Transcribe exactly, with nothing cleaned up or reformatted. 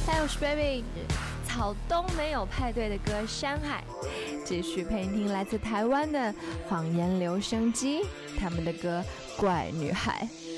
还有 Baby 草东没有派对的歌《山海》，继续陪你听来自台湾的谎言留声机他们的歌《怪女孩》。